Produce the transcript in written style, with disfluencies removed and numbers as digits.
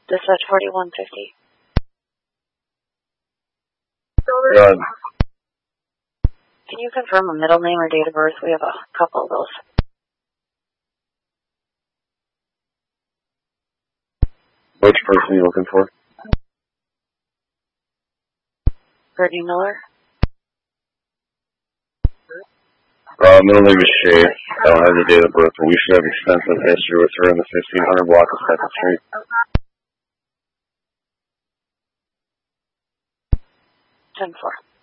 Dispatch 4150. Good. Can you confirm a middle name or date of birth? We have a couple of those. Which person are you looking for? Brittany Miller. Middle name is Shay. I don't have the date of birth, but we should have extensive history with her in the 1500 block of 2nd Street. 10-4.